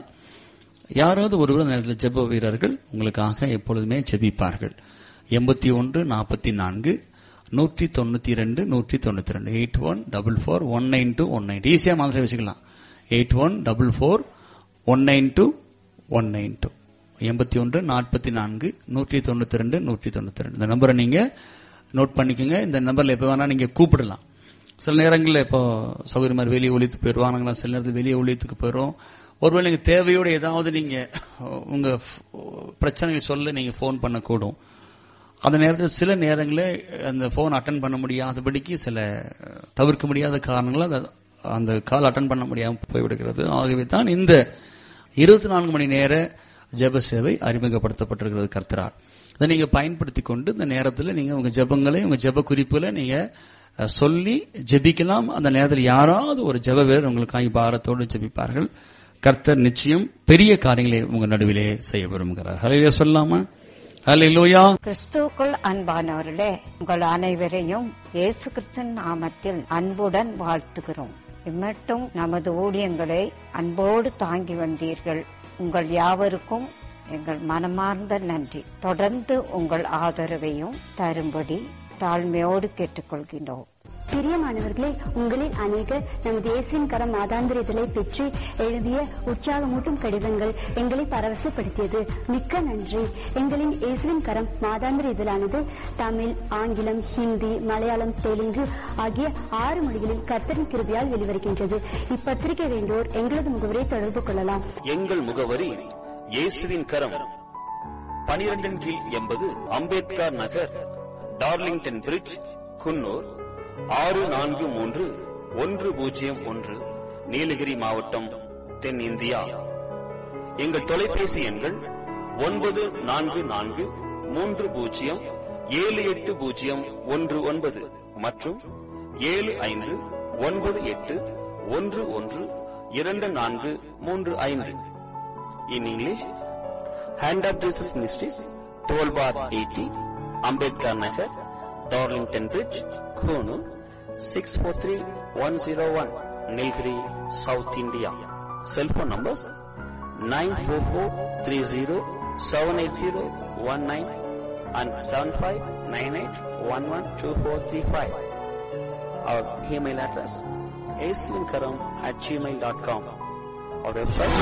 [SPEAKER 2] யாராவது ஒருவர் அந்த நேரத்தில் ஜெப வீரர்கள் உங்களுக்காக எப்பொழுதுமே ஜெபிப்பார்கள். எண்பத்தி ஒன்று நாற்பத்தி நான்கு நூற்றி தொண்ணூத்தி ரெண்டு நூற்றி தொண்ணூத்தி ரெண்டு eight one double four one nine two one nine ஈஸியா மாதிரி வச்சுக்கலாம். Eight one double four one nine two one nine two எண்பத்தி ஒன்று நாற்பத்தி நான்கு நூற்றி தொண்ணூத்தி ரெண்டு நூற்றி தொண்ணூத்தி ரெண்டு இந்த நம்பரை நீங்க நோட் பண்ணிக்கோங்க. இந்த நம்பர்ல எப்ப வேணா நீங்க கூப்பிடலாம். சில நேரங்களில் இப்போ சௌகரிய மாதிரி வெளியே ஒழித்து போயிடுவாங்களா, சில நேரத்தில் வெளியே ஒழித்துக்கு போயிடும். ஒருவேளை நீங்க தேவையோட ஏதாவது நீங்க உங்க பிரச்சனைகள் சொல்ல நீங்க போன் பண்ணக்கூடும். அந்த நேரத்தில் சில நேரங்களில் அந்த போன் அட்டன் பண்ண முடியாதபடிக்கு சில தவிர்க்க முடியாத காரணங்களால் அந்த கால் அட்டன் பண்ண முடியாமல் போய்விடுகிறது. ஆகவே தான் இந்த இருபத்தி நான்கு மணி நேர ஜெப சேவை அறிமுகப்படுத்தப்பட்டிருக்கிறது கர்த்தரால். அதை நீங்க பயன்படுத்தி கொண்டு இந்த நேரத்தில் நீங்க உங்க ஜெபங்களை உங்க ஜெப குறிப்புகளை நீங்க சொல்லி ஜெபிக்கலாம். அந்த நேரத்தில் யாராவது ஒரு ஜெப வீரர் உங்களுக்காக பாரத்தோடு ஜெபிப்பார்கள். கர்த்தர் நிச்சயம் பெரிய காரியங்களை உங்க நடுவிலே செய்ய விரும்புகிறார். ஹல்லேலூயா சொல்லாமா? ஹல்லேலூயா.
[SPEAKER 3] கிறிஸ்துவுக்குள் அன்பானவர்களே, உங்கள் அனைவரையும் இயேசு கிறிஸ்துவின் நாமத்தில் அன்புடன் வாழ்த்துகிறோம். இம்மட்டும் நமது ஊழியங்களை அன்போடு தாங்கி வந்தீர்கள். உங்கள் யாவருக்கும் எங்கள் மனமார்ந்த நன்றி. தொடர்ந்து உங்கள் ஆதரவையும் தரும்படி தாழ்மையோடு கேட்டுக்கொள்கின்றோம்.
[SPEAKER 6] பிரியமானவர்களே, உங்களில் அநேகர் நமது இயேசுவின் கரம் மாதாந்திர இதழை பெற்று எழுதிய உற்சாகமூட்டும் கடிதங்கள் எங்களை பரவசப்படுத்தியது. மிக்க நன்றி. எங்களின் இயேசுவின் கரம் மாதாந்திர இதழானது தமிழ், ஆங்கிலம், ஹிந்தி, மலையாளம், தெலுங்கு ஆகிய ஆறு மொழிகளில் கர்த்தரின் கிருபையால் வெளிவருகின்றது. இப்பத்திரிகை வேண்டோர் எங்களது முகவரை தொடர்பு கொள்ளலாம்.
[SPEAKER 7] எங்கள் முகவரி இயேசுவின் கரம், பனிரெண்டின் கீழ் எண்பது அம்பேத்கர் நகர், டார்லிங்டன் பிரிட்ஜ், குன்னூர் ஆறு நான்கு மூன்று ஒன்று பூஜ்ஜியம் ஒன்று, நீலகிரி மாவட்டம், தென்னிந்தியா. எங்கள் தொலைபேசி எண்கள் ஒன்பது நான்கு நான்கு மூன்று பூஜ்ஜியம் ஏழு எட்டு பூஜ்ஜியம் ஒன்று ஒன்பது மற்றும் ஏழு ஐந்து ஒன்பது எட்டு ஒன்று ஒன்று இரண்டு நான்கு மூன்று ஐந்து. In English, Hand of Jesus Ministries, twelve bar eighty, Ambedkar Nagar, Darlington Bridge, Konoor, six four three one zero one, Nilgiri, South India. Cell phone numbers nine four four three zero seven eight zero one nine and seven five nine eight one one two four three five. Our email address asinkaram at gmail dot com. Our website